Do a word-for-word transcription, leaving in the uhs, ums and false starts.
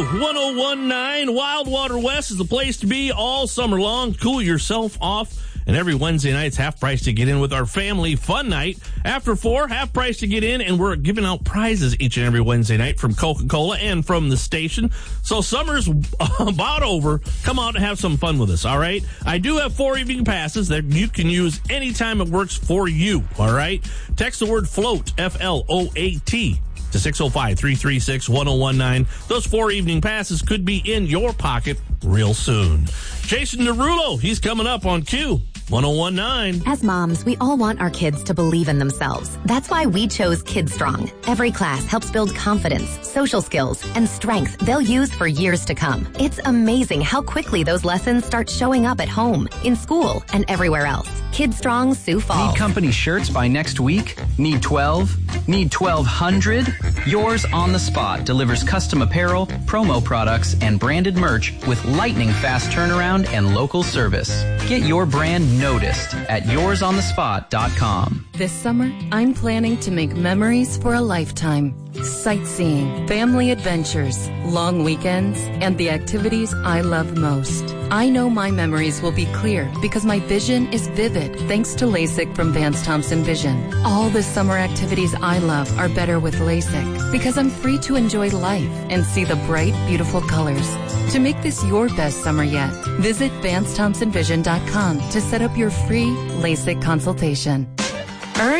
one oh one point nine Wildwater West is the place to be all summer long. Cool yourself off. And every Wednesday night, it's half price to get in with our family fun night. After four, half price to get in, and we're giving out prizes each and every Wednesday night from Coca-Cola and from the station. So summer's about over. Come out and have some fun with us, all right? I do have four evening passes that you can use anytime it works for you, all right? Text the word FLOAT, F L O A T, to six oh five, three three six, one oh one nine. Those four evening passes could be in your pocket real soon. Jason Derulo, he's coming up on Q one oh one point nine. As moms, we all want our kids to believe in themselves. That's why we chose Kids Strong. Every class helps build confidence, social skills, and strength they'll use for years to come. It's amazing how quickly those lessons start showing up at home, in school, and everywhere else. Kids Strong, Sioux Falls. Need company shirts by next week? Need twelve? Need twelve hundred? Yours on the Spot delivers custom apparel, promo products, and branded merch with lightning fast turnaround and local service. Get your brand noticed at yours on the spot dot com. This summer, I'm planning to make memories for a lifetime. Sightseeing, family adventures, long weekends, and the activities I love most. I know my memories will be clear because my vision is vivid thanks to LASIK from Vance Thompson Vision. All the summer activities I love are better with LASIK because I'm free to enjoy life and see the bright, beautiful colors. To make this your best summer yet, visit Vance Thompson Vision dot com to set up your free LASIK consultation.